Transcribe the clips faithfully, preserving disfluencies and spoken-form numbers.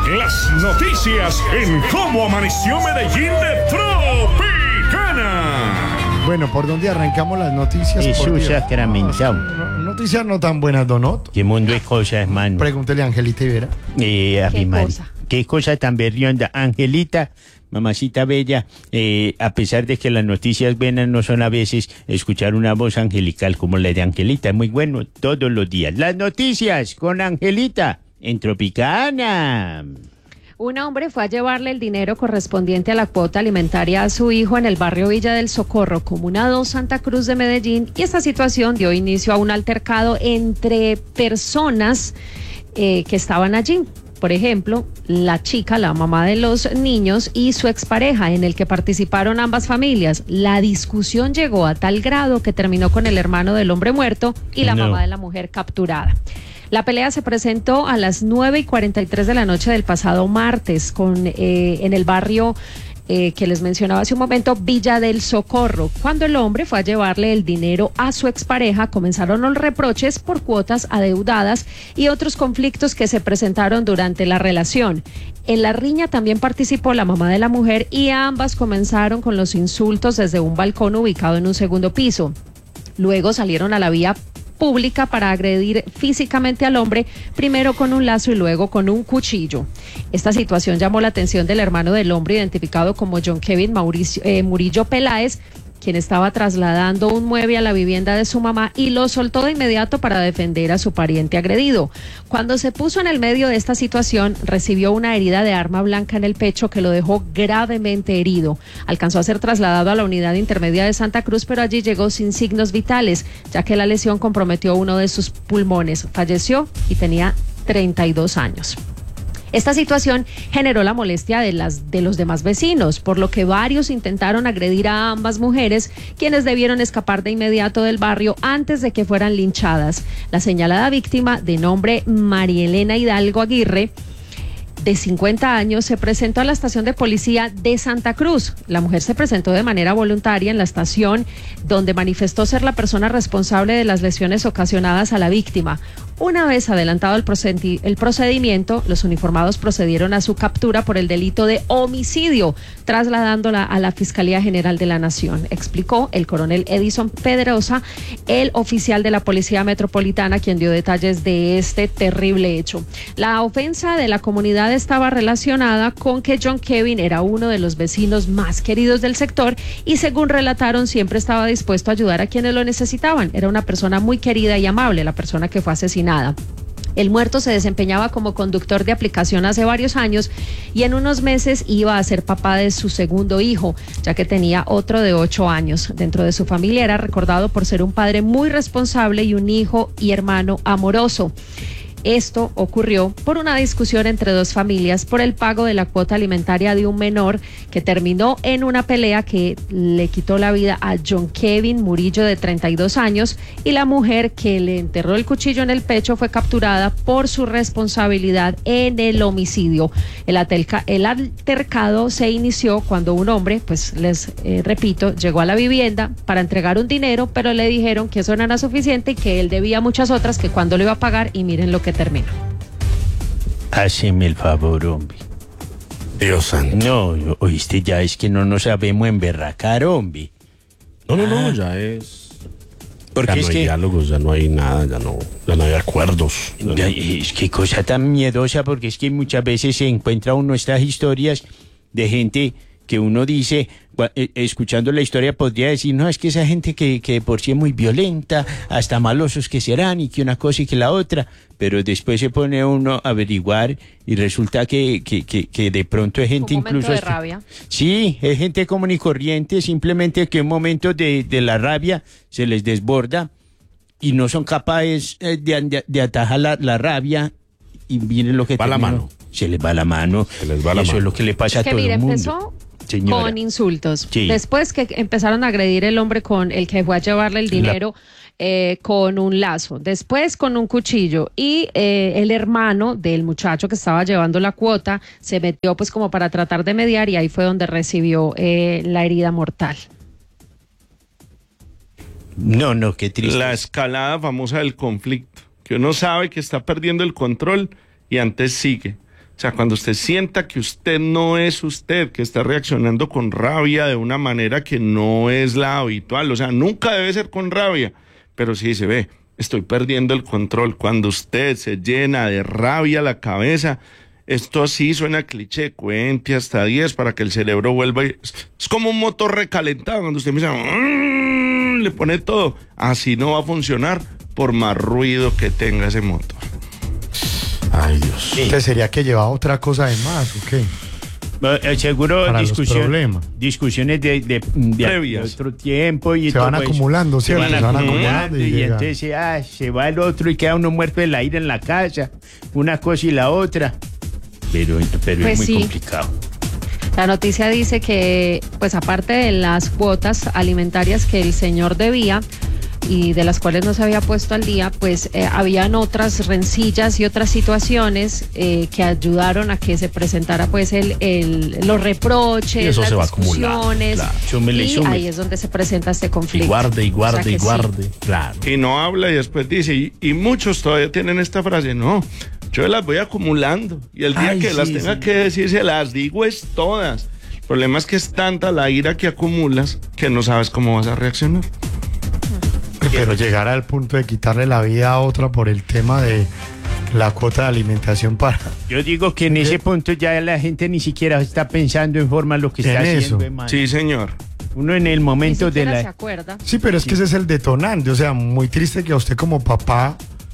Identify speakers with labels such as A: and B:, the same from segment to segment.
A: Las noticias en Cómo Amaneció Medellín de Tropicana.
B: Bueno, ¿por dónde arrancamos las noticias?
C: Jesús sacramentado.
B: No, no, noticias no tan buenas, Donot.
C: Qué mundo de cosas, hermano.
B: Pregúntele a Angelita Ibera.
C: Eh, a
D: ¿Qué
C: mi madre.
D: cosa?
C: Qué cosa tan berrionda. Angelita, mamacita bella, eh, a pesar de que las noticias buenas no son a veces, escuchar una voz angelical como la de Angelita es muy bueno todos los días. Las noticias con Angelita en Tropicana.
D: Un hombre fue a llevarle el dinero correspondiente a la cuota alimentaria a su hijo en el barrio Villa del Socorro, Comuna dos, Santa Cruz de Medellín, y esta situación dio inicio a un altercado entre personas eh, que estaban allí. Por ejemplo, la chica, la mamá de los niños y su expareja, en el que participaron ambas familias. La discusión llegó a tal grado que terminó con el hermano del hombre muerto y la
C: No.
D: mamá de la mujer capturada. La pelea se presentó a las nueve y cuarenta y tres de la noche del pasado martes con, eh, en el barrio eh, que les mencionaba hace un momento, Villa del Socorro. Cuando el hombre fue a llevarle el dinero a su expareja, comenzaron los reproches por cuotas adeudadas y otros conflictos que se presentaron durante la relación. En la riña también participó la mamá de la mujer y ambas comenzaron con los insultos desde un balcón ubicado en un segundo piso. Luego salieron a la vía pública para agredir físicamente al hombre, primero con un lazo y luego con un cuchillo. Esta situación llamó la atención del hermano del hombre, identificado como John Kevin Mauricio, eh, Murillo Peláez, quien estaba trasladando un mueble a la vivienda de su mamá y lo soltó de inmediato para defender a su pariente agredido. Cuando se puso en el medio de esta situación, recibió una herida de arma blanca en el pecho que lo dejó gravemente herido. Alcanzó a ser trasladado a la unidad intermedia de Santa Cruz, pero allí llegó sin signos vitales, ya que la lesión comprometió uno de sus pulmones. Falleció y tenía treinta y dos años. Esta situación generó la molestia de, las, de los demás vecinos, por lo que varios intentaron agredir a ambas mujeres, quienes debieron escapar de inmediato del barrio antes de que fueran linchadas. La señalada víctima, de nombre María Elena Hidalgo Aguirre, de cincuenta años, se presentó a la estación de policía de Santa Cruz. La mujer se presentó de manera voluntaria en la estación, donde manifestó ser la persona responsable de las lesiones ocasionadas a la víctima. Una vez adelantado el, procedi- el procedimiento, los uniformados procedieron a su captura por el delito de homicidio, trasladándola a la Fiscalía General de la Nación, explicó el coronel Edison Pedrosa, el oficial de la Policía Metropolitana, quien dio detalles de este terrible hecho. La ofensa de la comunidad estaba relacionada con que John Kevin era uno de los vecinos más queridos del sector y, según relataron, siempre estaba dispuesto a ayudar a quienes lo necesitaban. Era una persona muy querida y amable, la persona que fue asesinada. El muerto se desempeñaba como conductor de aplicación hace varios años y en unos meses iba a ser papá de su segundo hijo, ya que tenía otro de ocho años. Dentro de su familia era recordado por ser un padre muy responsable y un hijo y hermano amoroso. Esto ocurrió por una discusión entre dos familias por el pago de la cuota alimentaria de un menor, que terminó en una pelea que le quitó la vida a John Kevin Murillo, de treinta y dos años, y la mujer que le enterró el cuchillo en el pecho fue capturada por su responsabilidad en el homicidio. El, atelca, el altercado se inició cuando un hombre, pues les eh, repito, llegó a la vivienda para entregar un dinero, pero le dijeron que eso no era suficiente y que él debía muchas otras, que cuando lo iba a pagar, y miren lo que terminó.
C: Haceme el favor, hombre.
A: Dios santo.
C: No, oíste, ya es que no nos sabemos emberracar, hombre.
E: No, no, no, ya es.
C: Porque
E: Ya no
C: es
E: hay
C: que...
E: diálogos, ya no hay nada, ya no, ya no hay acuerdos. ya no-
C: Ya, es que cosa tan miedosa, porque es que muchas veces se encuentra uno estas historias de gente que uno dice, gua- eh, escuchando la historia podría decir, no, es que esa gente que, que por sí es muy violenta, hasta malosos que serán, y que una cosa y que la otra, pero después se pone uno a averiguar y resulta que, que, que, que de pronto es gente
D: Un momento
C: incluso...
D: de
C: hasta-
D: rabia.
C: Sí, es gente común y corriente, simplemente que en momentos de, de la rabia se les desborda y no son capaces eh, de, de- de atajar la, la rabia, y miren lo que
E: Va la
C: terminó.
E: mano.
C: Se les va la mano.
E: Se les va la
C: Eso
E: mano.
C: es lo que le pasa a
D: Que
C: todo
D: mire,
C: el mundo.
D: empezó
C: Señora.
D: con insultos.
C: Sí.
D: Después que empezaron a agredir el hombre con el que fue a llevarle el dinero eh, con un lazo. Después con un cuchillo. Y eh, el hermano del muchacho que estaba llevando la cuota se metió pues como para tratar de mediar, y ahí fue donde recibió eh, la herida mortal.
C: No, no, qué triste.
E: La escalada famosa del conflicto, que uno sabe que está perdiendo el control y antes sigue.
F: O sea, cuando usted sienta que usted no es usted, que está reaccionando con rabia de una manera que no es la habitual, o sea, nunca debe ser con rabia, pero sí se ve, estoy perdiendo el control. Cuando usted se llena de rabia la cabeza, esto sí suena cliché, cuente hasta diez para que el cerebro vuelva. Y... es como un motor recalentado, cuando usted empieza, mmm, le pone todo, así no va a funcionar por más ruido que tenga ese motor.
E: Ay, Dios.
B: Entonces sería que llevaba otra cosa además, ¿o qué?
C: Eh, seguro
B: Para los
C: discusión,
B: problemas.
C: discusiones de, de, de,
F: Previas.
C: de otro tiempo y
B: Se van
C: todo eso.
B: acumulando,
C: Se
B: ¿cierto?
C: van
B: Se van
C: acumulando
B: acumulando y
C: y,
B: llega.
C: entonces ah, se va el otro y queda uno muerto del aire en la casa, una cosa y la otra. Pero, pero
D: Pues
C: es muy
D: sí.
C: complicado.
D: La noticia dice que, pues aparte de las cuotas alimentarias que el señor debía y de las cuales no se había puesto al día, pues eh, habían otras rencillas y otras situaciones eh, que ayudaron a que se presentara pues el, el los reproches,
E: Y eso
D: las
E: se va acumulando,
D: discusiones,
E: claro.
C: Súmele y
D: y
C: súmele.
D: ahí es donde se presenta este conflicto.
E: Y guarde, y guarde,
D: O sea
E: y
D: que sí.
E: guarde. Claro.
F: Y no habla y después dice, y, y muchos todavía tienen esta frase, no, yo las voy acumulando y el día
E: Ay,
F: que
E: sí,
F: las tenga
E: sí.
F: que decir, se las digo es todas. El problema es que es tanta la ira que acumulas que no sabes cómo vas a reaccionar.
B: Pero llegar al punto de quitarle la vida a otra por el tema de la cuota de alimentación para...
C: Yo digo que en ese punto ya la gente ni siquiera está pensando en forma lo que está
B: En
C: haciendo.
B: eso.
C: hermano.
F: Sí, señor.
C: Uno en el
D: Ni
C: momento de
D: siquiera se
C: la...
D: acuerda.
B: Sí, pero es que ese es el detonante. O sea, muy triste que a usted como papá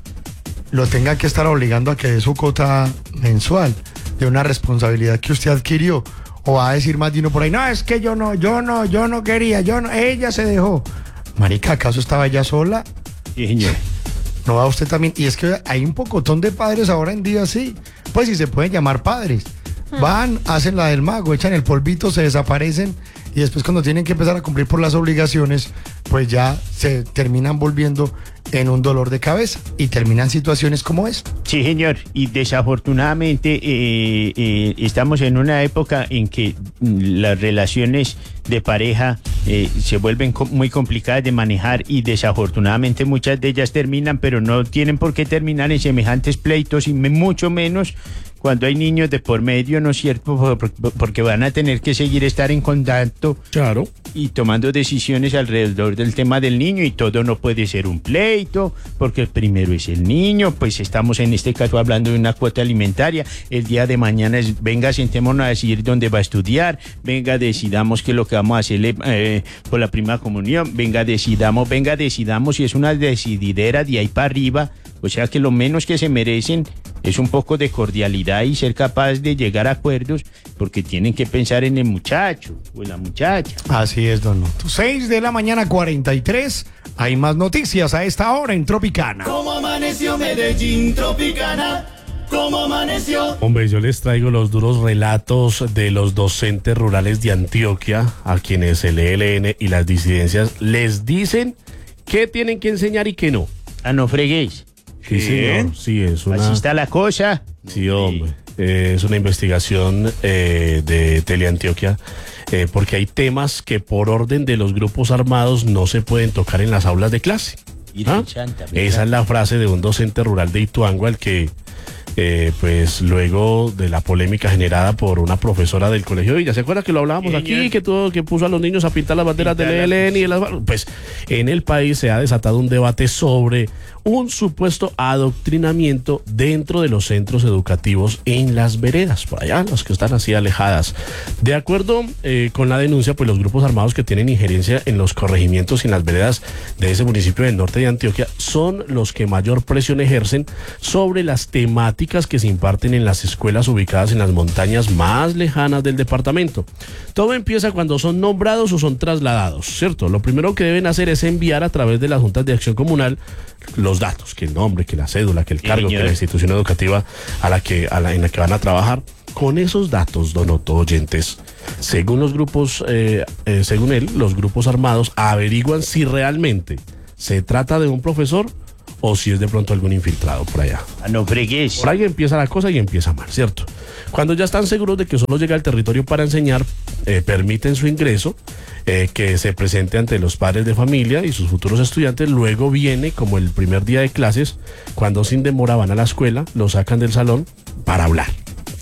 B: lo tenga que estar obligando a que dé su cuota mensual de una responsabilidad que usted adquirió. O va a decir más de uno por ahí, no, es que yo no, yo no, yo no quería, yo no, ella se dejó. Marica, ¿acaso estaba ella sola?
C: Sí, señor.
B: No va usted también. Y es que hay un pocotón de padres ahora en día así. Pues si se pueden llamar padres. Van, hacen la del mago, echan el polvito, se desaparecen y después cuando tienen que empezar a cumplir por las obligaciones, pues ya se terminan volviendo en un dolor de cabeza y terminan situaciones como esta.
C: Sí, señor. Y desafortunadamente eh, eh, estamos en una época en que mm, las relaciones de pareja eh, se vuelven co- muy complicadas de manejar y desafortunadamente muchas de ellas terminan, pero no tienen por qué terminar en semejantes pleitos y me- mucho menos cuando hay niños de por medio, ¿no es cierto? Por- por- Porque van a tener que seguir estar en contacto
E: Claro.
C: y tomando decisiones alrededor del tema del niño y todo no puede ser un pleito porque el primero es el niño, pues estamos en este caso hablando de una cuota alimentaria, el día de mañana es, venga, sentémonos a decidir dónde va a estudiar, venga, decidamos qué es lo que vamos a hacerle eh, por la primera comunión, venga, decidamos, venga, decidamos, y es una decididera de ahí para arriba, o sea que lo menos que se merecen es un poco de cordialidad y ser capaz de llegar a acuerdos porque tienen que pensar en el muchacho o en la muchacha.
B: Así es, don Otto. seis de la mañana, cuarenta y tres. Hay más noticias a esta hora en Tropicana.
G: ¿Cómo amaneció Medellín, Tropicana? ¿Cómo amaneció?
E: Hombre, yo les traigo los duros relatos de los docentes rurales de Antioquia, a quienes el E L N y las disidencias les dicen qué tienen que enseñar y qué no.
C: Ah, no freguéis.
E: Sí, señor. Sí, es una...
C: Así está la cosa.
E: Sí, hombre. Eh, es una investigación eh, de Teleantioquia, eh, porque hay temas que por orden de los grupos armados no se pueden tocar en las aulas de clase.
C: Virgen
E: ¿Ah?
C: Santa, ¿verdad?
E: Esa es la frase de un docente rural de Ituango, al que, eh, pues luego de la polémica generada por una profesora del colegio de Villa, ¿se acuerda que lo hablábamos
C: Sí,
E: aquí,
C: señor.
E: que tuvo, que puso a los niños a pintar las banderas del
C: Pintarlas.
E: E L N y de las... Pues en el país se ha desatado un debate sobre un supuesto adoctrinamiento dentro de los centros educativos en las veredas, por allá, las que están así alejadas. De acuerdo eh, con la denuncia, pues los grupos armados que tienen injerencia en los corregimientos y en las veredas de ese municipio del norte de Antioquia son los que mayor presión ejercen sobre las temáticas que se imparten en las escuelas ubicadas en las montañas más lejanas del departamento. Todo empieza cuando son nombrados o son trasladados, ¿cierto? Lo primero que deben hacer es enviar a través de las juntas de acción comunal los datos, que el nombre, que la cédula, que el
C: Sí,
E: cargo,
C: señor.
E: que la institución educativa a la que a la, en la que van a trabajar. Con esos datos, don Otto, oyentes, según los grupos, eh, eh, según él, los grupos armados averiguan si realmente se trata de un profesor o si es de pronto algún infiltrado por allá.
C: Ah, no freguéis.
E: Por ahí empieza la cosa y empieza mal, ¿cierto? Cuando ya están seguros de que solo llega al territorio para enseñar, eh, permiten su ingreso, eh, que se presente ante los padres de familia y sus futuros estudiantes. Luego viene como el primer día de clases, cuando sin demora van a la escuela, lo sacan del salón para hablar.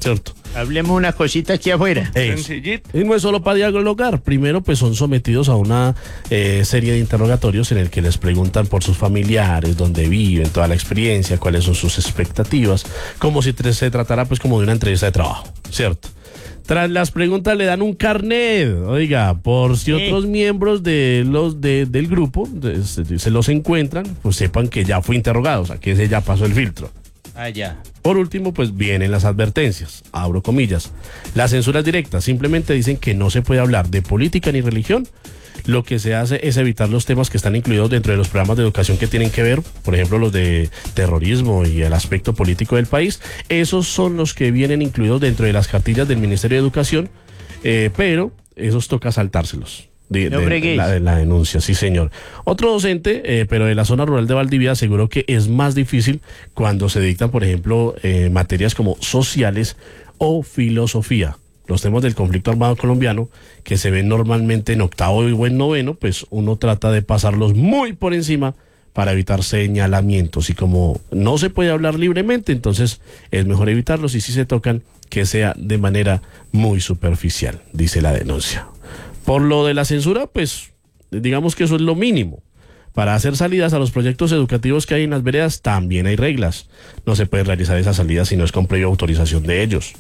E: ¿cierto?
C: Hablemos una cosita aquí afuera.
E: Eso.
F: Sencillito.
E: Y no es solo para dialogar. Primero, pues son sometidos a una eh, serie de interrogatorios en el que les preguntan por sus familiares, dónde viven, toda la experiencia, cuáles son sus expectativas, como si tre- se tratara pues como de una entrevista de trabajo, ¿cierto? Tras las preguntas le dan un carnet, oiga, por si
C: Sí.
E: otros miembros de los de- del grupo de- se, se los encuentran, pues sepan que ya fue interrogado, o sea, que ese ya pasó el filtro.
C: Ah, ya.
E: Por último, pues vienen las advertencias, abro comillas. Las censuras directas simplemente dicen que no se puede hablar de política ni religión. Lo que se hace es evitar los temas que están incluidos dentro de los programas de educación que tienen que ver, por ejemplo, los de terrorismo y el aspecto político del país. Esos son los que vienen incluidos dentro de las cartillas del Ministerio de Educación, eh, pero esos toca saltárselos. De,
C: No
E: de-
C: fregues.
E: la, de la denuncia, sí señor. Otro docente, eh, pero de la zona rural de Valdivia, aseguró que es más difícil cuando se dictan, por ejemplo, eh, materias como sociales o filosofía. Los temas del conflicto armado colombiano, que se ven normalmente en octavo y en noveno, pues uno trata de pasarlos muy por encima para evitar señalamientos. Y como no se puede hablar libremente, entonces es mejor evitarlos y si se tocan, que sea de manera muy superficial, dice la denuncia. Por lo de la censura, pues digamos que eso es lo mínimo. Para hacer salidas a los proyectos educativos que hay en las veredas también hay reglas. No se puede realizar esas salidas si no es con previa autorización de ellos.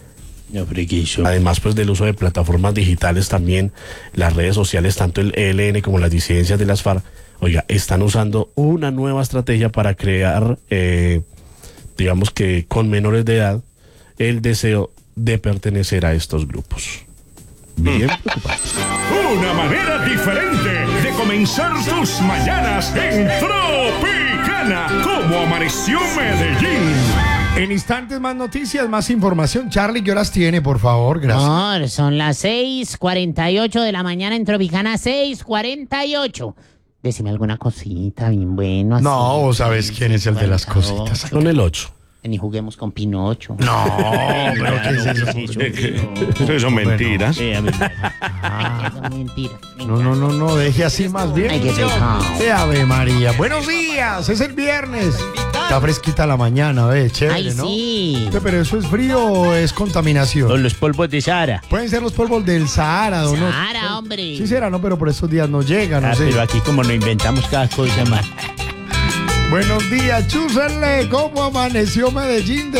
C: No fregues.
E: Además, pues del uso de plataformas digitales también, las redes sociales, tanto el E L N como las disidencias de las FARC, oiga, están usando una nueva estrategia para crear, eh, digamos que con menores de edad, el deseo de pertenecer a estos grupos. Bien preocupante.
A: Una manera diferente de comenzar tus mañanas en Tropicana. Como amaneció Medellín.
B: En instantes más noticias, más información. Charlie, ¿qué horas tiene, por favor? Gracias.
H: Amor, son las seis cuarenta y ocho de la mañana en Tropicana, seis cuarenta y ocho. Decime alguna cosita bien bueno. así.
B: No, vos sabés quién es el de las
H: Por favor.
B: cositas.
E: Con el ocho.
H: Ni juguemos con Pinocho.
B: No, pero ¿qué es eso?
F: Eso son mentiras.
C: Sí, a mí-
H: Ay, que son mentiras.
B: No, no, no, no, deje así más bien.
H: Ay, qué pecado.
B: Eh, Ave María. Buenos días, es el viernes. Está fresquita la mañana, ve, chévere,
H: Ay,
B: ¿no?
H: sí.
B: Ve, Pero eso es frío o es
C: Son
B: contaminación.
C: los polvos de Sahara.
B: Pueden ser los polvos del Sahara, ¿o no?
H: Sahara, hombre.
B: Sí será, no, pero por estos días no llegan, no
C: Ah,
B: sé.
C: pero aquí como nos inventamos cada cosa más.
B: Buenos días, chúsenle. ¿Cómo amaneció Medellín?